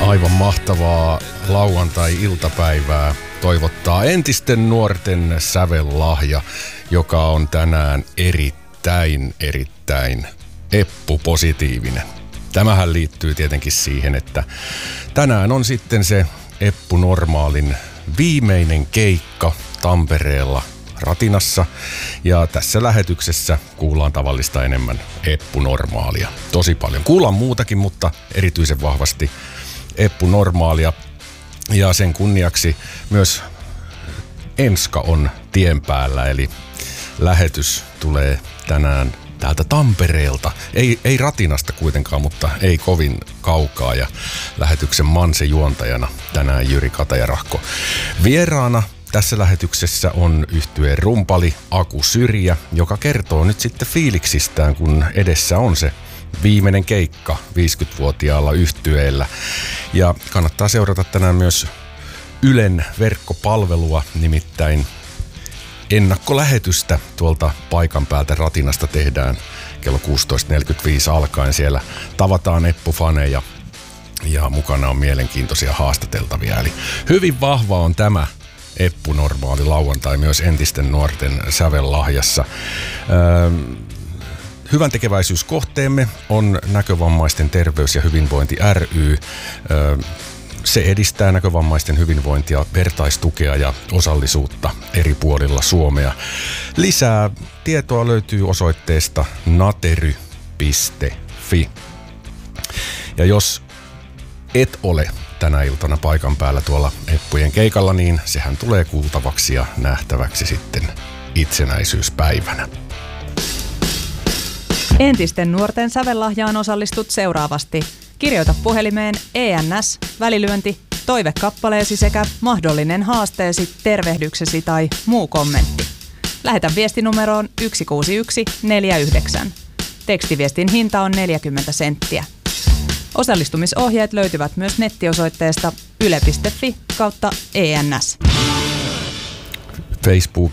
Aivan mahtavaa lauantai-iltapäivää toivottaa entisten nuorten sävellahja, joka on tänään erittäin Eppu-positiivinen. Tämähän liittyy tietenkin siihen, että tänään on sitten se Eppu Normaalin viimeinen keikka Tampereella Ratinassa. Ja tässä lähetyksessä kuullaan tavallista enemmän Eppu Normaalia. Tosi paljon. Kuullaan muutakin, mutta erityisen vahvasti Eppu Normaalia. Ja sen kunniaksi myös Enska on tien päällä, eli lähetys tulee tänään täältä Tampereelta. Ei Ratinasta kuitenkaan, mutta ei kovin kaukaa. Ja lähetyksen mansejuontajana tänään Jyri Katajarahko. Vieraana tässä lähetyksessä on yhtyeen rumpali Aku Syrjä, joka kertoo nyt sitten fiiliksistään, kun edessä on se viimeinen keikka 50-vuotiaalla yhtyeellä. Ja kannattaa seurata tänään myös Ylen verkkopalvelua, nimittäin ennakkolähetystä tuolta paikan päältä Ratinasta tehdään kello 16.45 alkaen. Siellä tavataan Eppu-faneja ja mukana on mielenkiintoisia haastateltavia. Eli hyvin vahva on tämä Eppu Normaali lauantai myös entisten nuorten sävellahjassa. Hyvän tekeväisyyskohteemme on Näkövammaisten terveys- ja hyvinvointi ry. Se edistää näkövammaisten hyvinvointia, vertaistukea ja osallisuutta eri puolilla Suomea. Lisää tietoa löytyy osoitteesta natery.fi. Ja jos et ole tänä iltana paikan päällä tuolla Eppujen keikalla, niin sehän tulee kuultavaksi ja nähtäväksi sitten itsenäisyyspäivänä. Entisten nuorten sävellahjaan osallistut seuraavasti. Kirjoita puhelimeen ENS, välilyönti, toivekappaleesi sekä mahdollinen haasteesi, tervehdyksesi tai muu kommentti. Lähetä viestinumeroon 16149. Tekstiviestin hinta on 40 senttiä. Osallistumisohjeet löytyvät myös nettiosoitteesta yle.fi/ENS. Facebook